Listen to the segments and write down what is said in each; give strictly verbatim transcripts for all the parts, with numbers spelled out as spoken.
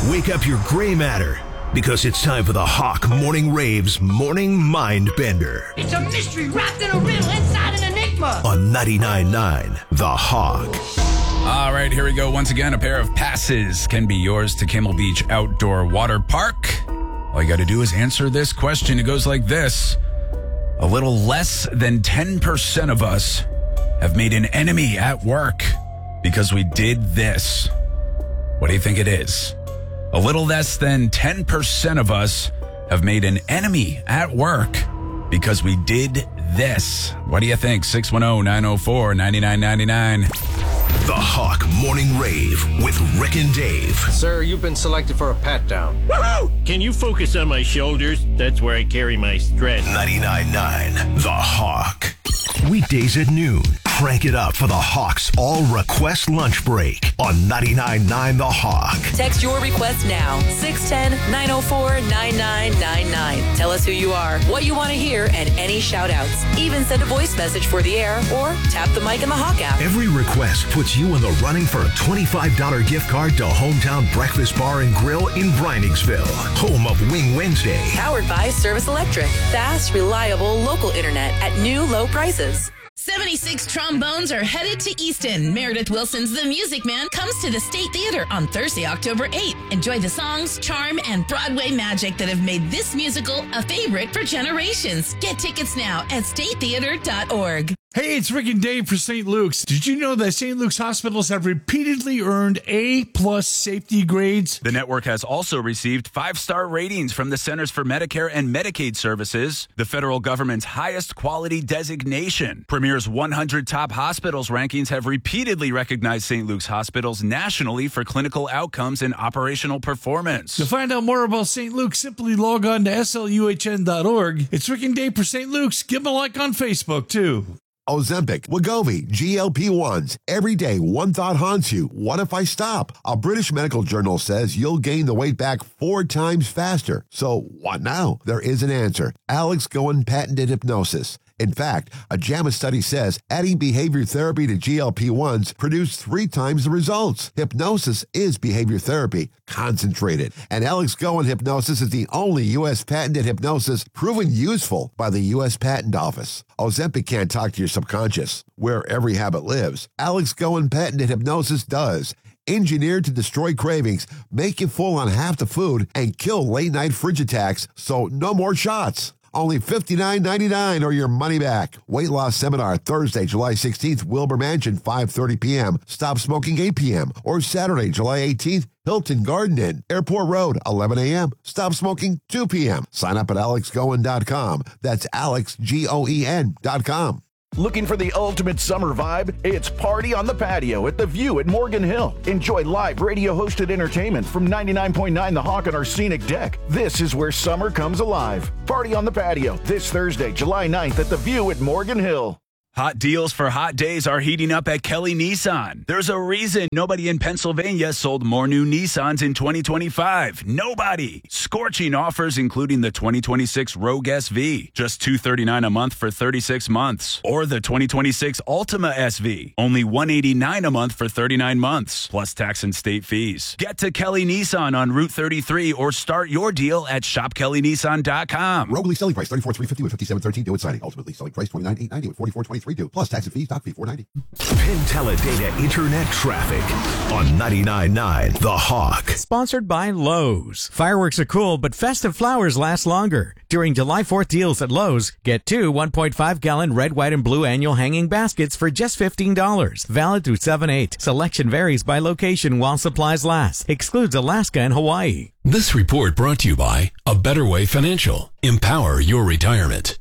Wake up your gray matter, because it's time for the Hawk Morning Rave's Morning Mind Bender. It's a mystery wrapped in a riddle inside an enigma. On ninety-nine point nine The Hawk. All right, here we go. Once again, a pair of passes can be yours to Camel Beach Outdoor Water Park. All you got to do is answer this question. It goes like this. A little less than ten percent of us have made an enemy at work because we did this. What do you think it is? A little less than ten percent of us have made an enemy at work because we did this. What do you think? six one zero, nine zero four, nine nine nine nine. The Hawk Morning Rave with Rick and Dave. Sir, you've been selected for a pat-down. Woohoo! Can you focus on my shoulders? That's where I carry my stress. ninety-nine point nine The Hawk. Weekdays at noon. Crank it up for the Hawk's all-request lunch break on ninety-nine point nine The Hawk. Text your request now. six one zero, nine zero four, nine nine nine nine. Tell us who you are, what you want to hear, and any shout-outs. Even send a voice message for the air or tap the mic in the Hawk app. Every request puts you in the running for a twenty-five dollars gift card to Hometown Breakfast Bar and Grill in Breiningsville, home of Wing Wednesday. Powered by Service Electric. Fast, reliable, local internet at new low prices. seventy-six trombones are headed to Easton. Meredith Wilson's The Music Man comes to the State Theater on Thursday, October eighth. Enjoy the songs, charm, and Broadway magic that have made this musical a favorite for generations. Get tickets now at state theater dot org. Hey, it's Rick and Dave for Saint Luke's. Did you know that Saint Luke's hospitals have repeatedly earned A-plus safety grades? The network has also received five-star ratings from the Centers for Medicare and Medicaid Services, the federal government's highest quality designation. Premier's one hundred Top Hospitals rankings have repeatedly recognized Saint Luke's hospitals nationally for clinical outcomes and operational performance. To find out more about Saint Luke's, simply log on to S L U H N dot org. It's Rick and Dave for Saint Luke's. Give them a like on Facebook, too. Ozempic, Wegovy, G L P ones. Every day, one thought haunts you. What if I stop? A British medical journal says you'll gain the weight back four times faster. So what now? There is an answer. Alex Goen patented hypnosis. In fact, a JAMA study says adding behavior therapy to G L P ones produced three times the results. Hypnosis is behavior therapy, concentrated. And Alex Goen hypnosis is the only U S patented hypnosis proven useful by the U S Patent Office. Ozempic can't talk to your subconscious, where every habit lives. Alex Goen patented hypnosis does. Engineered to destroy cravings, make you full on half the food, and kill late-night fridge attacks, so no more shots. Only fifty-nine ninety-nine or your money back. Weight loss seminar Thursday, July sixteenth, Wilbur Mansion, five thirty p.m. Stop smoking, eight p.m. Or Saturday, July eighteenth, Hilton Garden Inn, Airport Road, eleven a.m. Stop smoking, two p.m. Sign up at alex goen dot com. That's Alex, G O E N dot com. Looking for the ultimate summer vibe? It's Party on the Patio at The View at Morgan Hill. Enjoy live radio-hosted entertainment from ninety-nine point nine The Hawk on our scenic deck. This is where summer comes alive. Party on the Patio this Thursday, July ninth at The View at Morgan Hill. Hot deals for hot days are heating up at Kelly Nissan. There's a reason nobody in Pennsylvania sold more new Nissans in twenty twenty-five. Nobody. Scorching offers including the twenty twenty-six Rogue S V, just two hundred thirty-nine dollars a month for thirty-six months. Or the twenty twenty-six Altima S V, only one hundred eighty-nine dollars a month for thirty-nine months, plus tax and state fees. Get to Kelly Nissan on Route thirty-three or start your deal at shop kelly nissan dot com. Rogue lease selling price thirty-four thousand three hundred fifty dollars with fifty-seven thirteen due at signing. Ultimately selling price twenty-nine thousand eight hundred ninety dollars with forty-four thousand twenty-three due, plus tax and fees, doc fee four hundred ninety dollars. Penteledata Internet Traffic on ninety-nine point nine The Hawk. Sponsored by Lowe's. Fireworks are cool, but festive flowers last longer. During July fourth deals at Lowe's, get two one point five gallon red, white, and blue annual hanging baskets for just fifteen dollars. Valid through seven eight. Selection varies by location while supplies last. Excludes Alaska and Hawaii. This report brought to you by A Better Way Financial. Empower your retirement.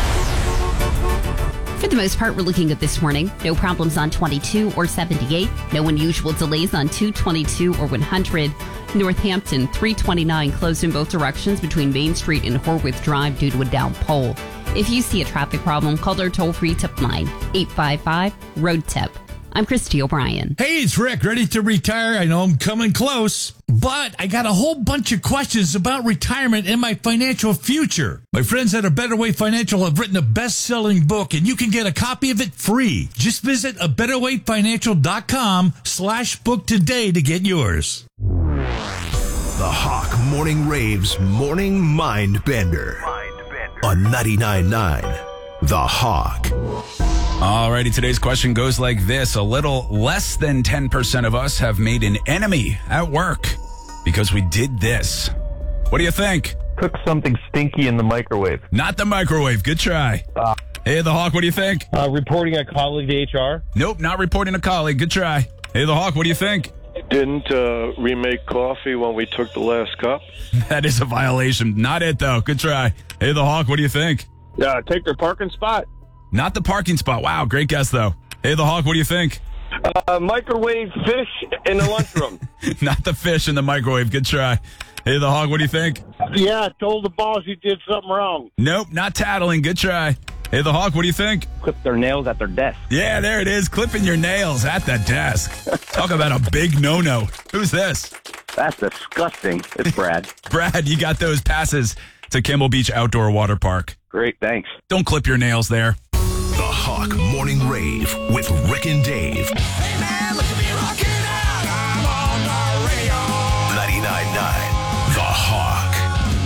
For the most part, we're looking at this morning. No problems on twenty-two or seventy-eight. No unusual delays on two twenty-two or one hundred. Northampton, three twenty-nine closed in both directions between Main Street and Horwith Drive due to a down pole. If you see a traffic problem, call our toll-free tip line, eight five five, road tip. I'm Christy O'Brien. Hey, it's Rick, ready to retire. I know I'm coming close, but I got a whole bunch of questions about retirement and my financial future. My friends at A Better Way Financial have written a best-selling book, and you can get a copy of it free. Just visit a better way financial dot com slash book today to get yours. The The Hawk Morning Rave's Morning Mind Bender on ninety-nine point nine The Hawk. Alrighty, today's question goes like this. A little less than ten percent of us have made an enemy at work because we did this. What do you think? Cook something stinky in the microwave. Not the microwave. Good try. Uh, hey, The Hawk, what do you think? Uh, reporting a colleague to H R. Nope, not reporting a colleague. Good try. Hey, The Hawk, what do you think? Didn't uh, we make coffee when we took the last cup? That is a violation. Not it, though. Good try. Hey, The Hawk, what do you think? Yeah, take their parking spot. Not the parking spot. Wow, great guess, though. Hey, The Hawk, what do you think? Uh, microwave fish in the lunchroom. Not the fish in the microwave. Good try. Hey, The Hawk, what do you think? Yeah, told the boss he did something wrong. Nope, not tattling. Good try. Hey, The Hawk, what do you think? Clip their nails at their desk. Yeah, there it is. Clipping your nails at the desk. Talk about a big no-no. Who's this? That's disgusting. It's Brad. Brad, you got those passes to Kimmel Beach Outdoor Water Park. Great, thanks. Don't clip your nails there. The Hawk Morning Rave with Rick and Dave. Hey man,